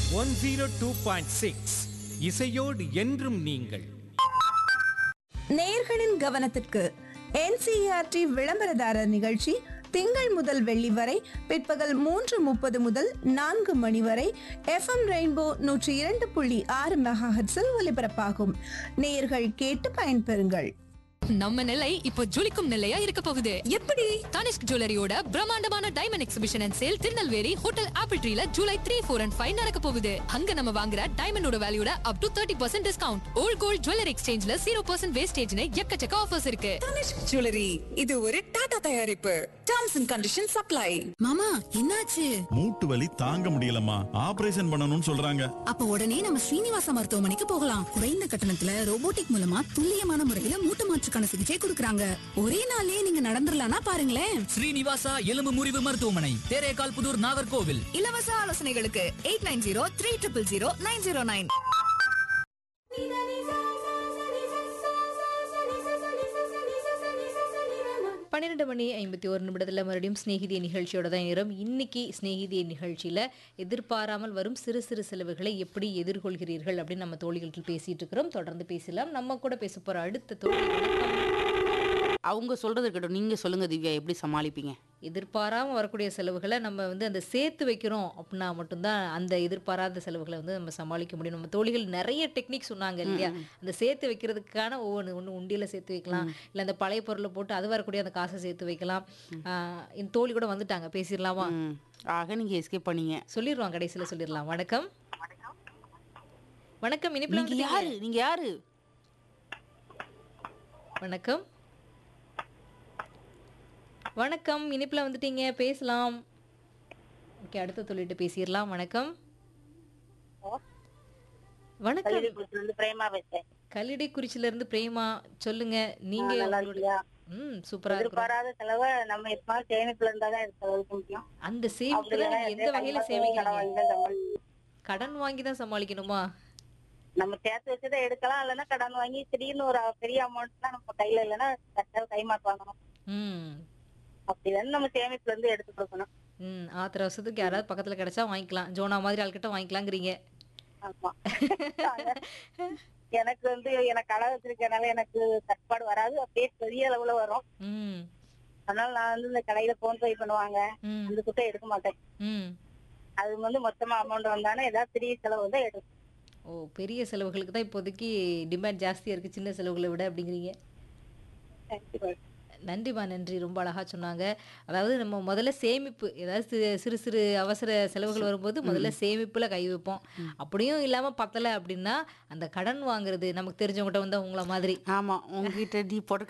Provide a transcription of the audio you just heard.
102.6 இசையோடு என்றும் நீங்கள். நேயர்களின் கவனத்திற்கு NCERT விளம்பரதாரர் நிகழ்ச்சி திங்கள் முதல் வெள்ளி வரை பிற்பகல் 3:30 முதல் 4 மணி வரை FM ரெயின்போ 102.6 மெகாஹெர்ட்ஸில் ஒலிபரப்பாகும். நேயர்கள் கேட்டு பயன்பெறுங்கள். நம்ம நிலை இப்போ ஜொலிக்கும் நிலையா இருக்க போகுது. எப்படி? தனிஷ்க் ஜுவல்லரியோட பிரம்மாண்டமான diamond exhibition and sale Tirunelveli hotel apple ட்ரீல July 3, 4 and 5 நடக்க போகுது. அங்க நம்ம வாங்குற டைமண்டோட வேல்யூட up to 30% discount. Volt gold jewellery எக்ஸ்சேஞ்ச்ல 0% வேஸ்டேஜ்னு எக்கச்சக்க ஆஃபர்ஸ் இருக்கு. தனிஷ்க் ஜுவல்லரி இது ஒரு டாடா தயாரிப்பு. Terms and conditions apply. மாமா என்னாச்சு? மூட்டு வலி தாங்க முடியலம்மா, ஆபரேஷன் பண்ணணும்னு சொல்றாங்க. அப்ப உடனே நம்ம ஸ்ரீனிவாசா மருத்துவமனைக்கு போகலாம். குறைந்த கட்டணத்துல ரோபோட்டிக் மூலமா துல்லியமான முறையில மூட்டு மாற்றுக்கான சிகிச்சை கொடுக்கறாங்க. ஒரே நாள்லயே நீங்க நடந்துடலாம்னா பாருங்களேன். ஸ்ரீனிவாசா எலும்பு முறிவு மருத்துவமனை, தேரேகால் புதூர், நாகர்கோவில். இலவச ஆலோசனைகளுக்கு 8903000909. 12:51 மறுபடியும் ஸ்நேகிதிய நிகழ்ச்சியோட தான் நேரம். இன்னைக்கு ஸ்நேகிதிய நிகழ்ச்சியில் எதிர்பாராமல் வரும் சிறு சிறு செலவுகளை எப்படி எதிர்கொள்கிறீர்கள் அப்படின்னு நம்ம தோழிகள்கிட்ட பேசிட்டு இருக்கிறோம். தொடர்ந்து பேசலாம். நம்ம கூட பேச போற அடுத்த தோழி அவங்க சொல்றது இருக்கட்டும், நீங்க சொல்லுங்க திவ்யா, எப்படி சமாளிப்பீங்க? எதிர்பாராமல் வரக்கூடிய செலவுகளை நம்ம அந்த சேர்த்து வைக்கிறோம் அப்படின்னா மட்டும்தான் அந்த எதிர்பாராத செலவுகளை நம்ம சமாளிக்க முடியும். நம்ம தோழிகள் நிறைய டெக்னிக் சொன்னாங்க இல்லையா? அந்த சேர்த்து வைக்கிறதுக்கான ஒன்று உண்டியில் சேர்த்து வைக்கலாம், இல்லை அந்த பழைய பொருளை போட்டு அது வரக்கூடிய அந்த காசை சேர்த்து வைக்கலாம். இந்த தோழி கூட வந்துட்டாங்க, பேசிடலாமா? ஆக நீங்க எஸ்கேப் பண்ணீங்க. சொல்லிடுவாங்க, கடைசியில் சொல்லிடலாம். வணக்கம் வணக்கம். இனிப்பில் நீங்க யாரு? நீங்க யாரு? வணக்கம் வணக்கம். இனிப்புல வந்துட்டீங்க, பேசலாம். ஓகே, அடுத்த தொழிட்டு பேசிடலாம். வணக்கம் வணக்கம். கல்லிடைக்குறிச்சில இருந்து பிரேமா, சொல்லுங்க. நீங்க சூப்பரா இருக்கு. அந்த சேமிப்புல நீங்க எந்த வகையில சேமிக்கிறீங்க? கடன் வாங்கி தான் சமாளிக்கணுமா? நம்ம சேர்த்து வச்சுதான் எடுக்கலாம், இல்லைன்னா கடன் வாங்கி திடீர்னு ஒரு பெரிய அமௌண்ட் தான் நம்ம கையில இல்லைன்னா கைமாத்து வாங்கணும். அப்படிதான் நம்ம சேமிப்புல இருந்து எடுத்து கொடுக்கணும். ஆத்திர வருஷத்துக்கு யாராவது பக்கத்துல கிடைச்சா வாங்கிக்கலாம், ஜோனா மாதிரி ஆள்கிட்ட வாங்கிக்கலாங்கிறீங்க. ஆமா. எனக்கு எனக்கு அளவு வச்சிருக்கனால எனக்கு கட்டுப்பாடு வராது, அப்படியே பெரிய அளவுல வரும். அதனால நான் இந்த கடையில போன் பே பண்ணுவாங்க, அந்த குட்டை எடுக்க மாட்டேன். அது மொத்தமா அமௌண்ட் வந்தானே ஏதாவது பெரிய செலவு தான் எடுக்கும். ஓ, பெரிய செலவுகளுக்கு தான் இப்போதைக்கு டிமாண்ட் ஜாஸ்தியா இருக்கு சின்ன செலவுகளை விட அப்படிங்கிறீங்க. நன்றிமா, நன்றி. ரொம்ப அழகா சொன்னாங்க. அதாவது நம்ம முதல்ல சேமிப்பு, ஏதாவது சிறு சிறு அவசர செலவுகள் வரும்போது முதல்ல சேமிப்புல கை வைப்போம். அப்படியும் இல்லாம பத்தல அப்படின்னா அந்த கடன் வாங்குறது, நமக்கு தெரிஞ்சவங்ககிட்ட உங்கள மாதிரி. ஆமா, உங்ககிட்ட டீ போட்டு